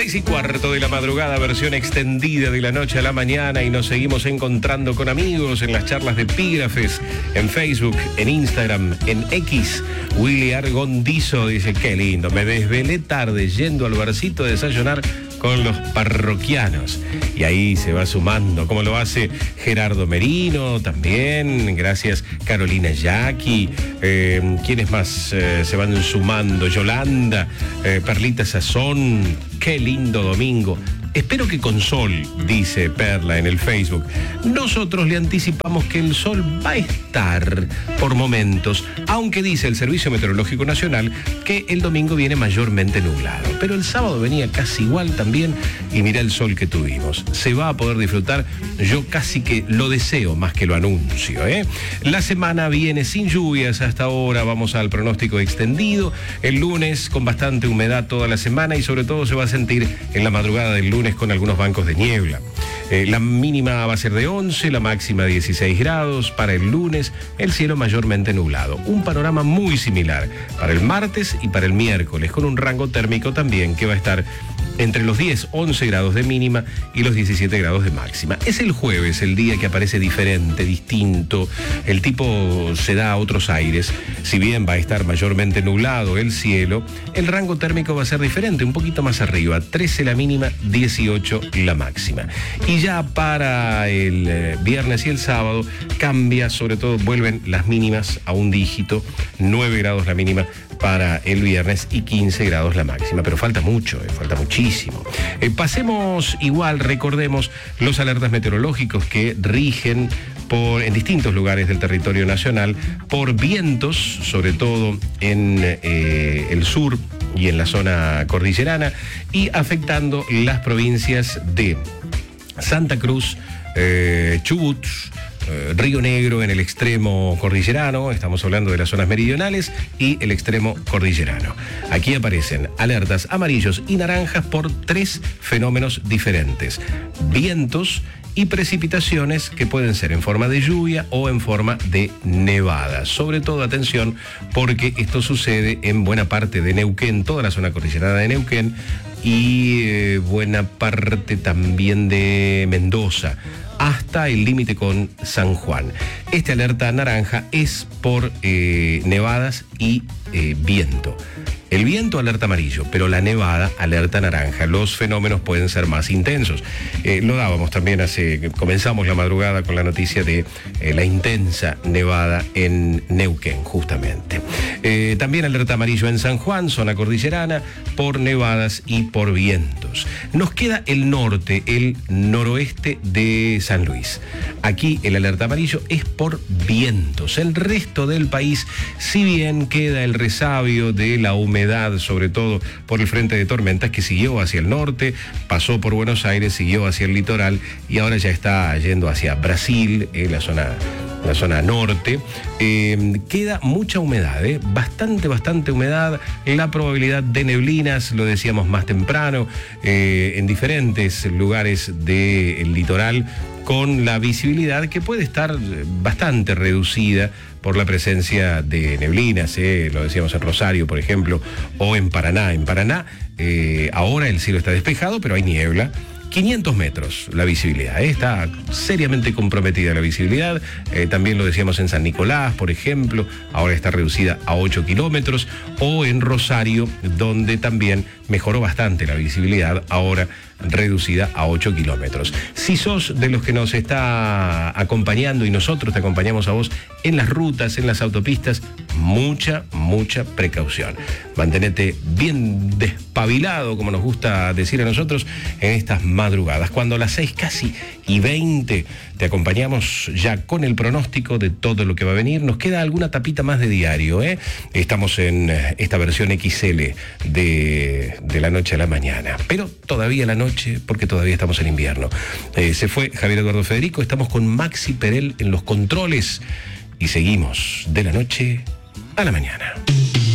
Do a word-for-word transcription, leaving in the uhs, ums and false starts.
Seis y cuarto de la madrugada, versión extendida de la noche a la mañana, y nos seguimos encontrando con amigos en las charlas de epígrafes, en Facebook, en Instagram, en X. Willy Argondizo dice, qué lindo, me desvelé tarde yendo al barcito a desayunar con los parroquianos. Y ahí se va sumando, como lo hace Gerardo Merino también, gracias Carolina Yaqui, eh, ¿quiénes más eh, se van sumando? Yolanda, eh, Perlita Sazón, qué lindo domingo. Espero que con sol, dice Perla en el Facebook. Nosotros le anticipamos que el sol va a estar por momentos, aunque dice el Servicio Meteorológico Nacional que el domingo viene mayormente nublado. Pero el sábado venía casi igual también, y mirá el sol que tuvimos. Se va a poder disfrutar, yo casi que lo deseo más que lo anuncio, ¿eh? La semana viene sin lluvias hasta ahora, vamos al pronóstico extendido. El lunes con bastante humedad toda la semana, y sobre todo se va a sentir en la madrugada del lunes con algunos bancos de niebla. Eh, la mínima va a ser de once, la máxima dieciséis grados. Para el lunes, el cielo mayormente nublado. Un panorama muy similar para el martes y para el miércoles, con un rango térmico también que va a estar entre los diez, once grados de mínima y los diecisiete grados de máxima. Es el jueves el día que aparece diferente, distinto. El tipo se da a otros aires. Si bien va a estar mayormente nublado el cielo, el rango térmico va a ser diferente, un poquito más arriba. trece la mínima, dieciocho la máxima. Y ya para el eh, viernes y el sábado cambia, sobre todo vuelven las mínimas a un dígito, nueve grados la mínima para el viernes y quince grados la máxima, pero falta mucho, eh, falta muchísimo. Eh, pasemos igual, recordemos los alertas meteorológicos que rigen por, en distintos lugares del territorio nacional por vientos, sobre todo en eh, el sur y en la zona cordillerana, y afectando las provincias de Santa Cruz, eh, Chubut, Eh, Río Negro en el extremo cordillerano, estamos hablando de las zonas meridionales, y el extremo cordillerano. Aquí aparecen alertas amarillos y naranjas por tres fenómenos diferentes: vientos y precipitaciones que pueden ser en forma de lluvia o en forma de nevada. Sobre todo atención, porque esto sucede en buena parte de Neuquén, toda la zona cordillerana de Neuquén, y eh, buena parte también de Mendoza, hasta el límite con San Juan. Esta alerta naranja es por eh, nevadas y eh, viento. El viento alerta amarillo, pero la nevada alerta naranja. Los fenómenos pueden ser más intensos. Eh, lo dábamos también hace, comenzamos la madrugada con la noticia de eh, la intensa nevada en Neuquén, justamente. Eh, también alerta amarillo en San Juan, zona cordillerana, por nevadas y por vientos. Nos queda el norte, el noroeste de San Luis. Aquí el alerta amarillo es por vientos. El resto del país, si bien queda el resabio de la humedad, sobre todo por el frente de tormentas que siguió hacia el norte, pasó por Buenos Aires, siguió hacia el litoral y ahora ya está yendo hacia Brasil, eh, la zona... la zona norte, eh, queda mucha humedad, eh, bastante, bastante humedad, la probabilidad de neblinas, lo decíamos más temprano, eh, en diferentes lugares del litoral, con la visibilidad que puede estar bastante reducida por la presencia de neblinas, eh, lo decíamos en Rosario, por ejemplo, o en Paraná. En Paraná, eh, ahora el cielo está despejado, pero hay niebla. quinientos metros la visibilidad, ¿eh? Está seriamente comprometida la visibilidad. Eh, también lo decíamos en San Nicolás, por ejemplo, ahora está reducida a ocho kilómetros, o en Rosario, donde también mejoró bastante la visibilidad, ahora reducida a ocho kilómetros. Si sos de los que nos está acompañando, y nosotros te acompañamos a vos en las rutas, en las autopistas, mucha, mucha precaución. Mantenete bien despabilado, como nos gusta decir a nosotros, en estas madrugadas. Cuando a las seis casi y veinte te acompañamos ya con el pronóstico de todo lo que va a venir. Nos queda alguna tapita más de diario, ¿eh? Estamos en esta versión X L de, de la noche a la mañana, pero todavía la noche, porque todavía estamos en invierno. Eh, se fue Javier Eduardo Federico, estamos con Maxi Perel en los controles y seguimos de la noche a la mañana.